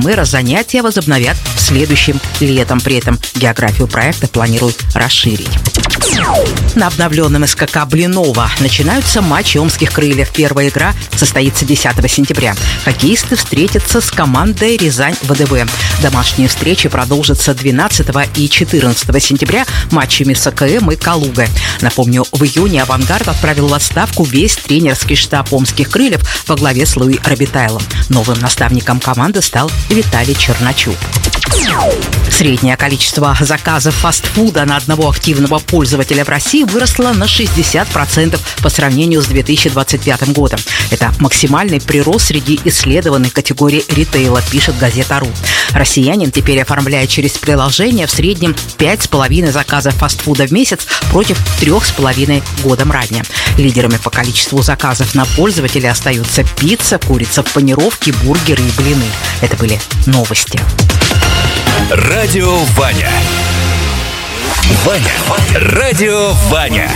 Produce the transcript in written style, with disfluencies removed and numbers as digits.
мэра занятия возобновят следующим летом. При этом географию проекта планируют расширить. На обновленном СКК Блинова начинаются матчи омских крыльев. Первая игра состоится 10 сентября. Хоккеисты встретятся с командой Рязань ВДВ. Домашние встречи продолжатся 12 и 14 сентября матчами с АКМ и Калугой. Напомню, в июне «Авангард» отправил в отставку весь тренерский штаб омских крыльев во главе с Луи Робитайлом. Новым наставником команды стал Виталий Черночук. Среднее количество заказов фастфуда на одного активного пользователя в России выросло на 60% по сравнению с 2025 годом. Это максимальный прирост среди исследованных категорий ритейла, пишет газета.ру. Россиянин теперь оформляет через приложение в среднем 5,5 заказов фастфуда в месяц против 3,5 годом ранее. Лидерами по количеству заказов на пользователя остаются пицца, курица в панировке, бургеры и блины. Это были новости. Радио Ваня. Радио Ваня.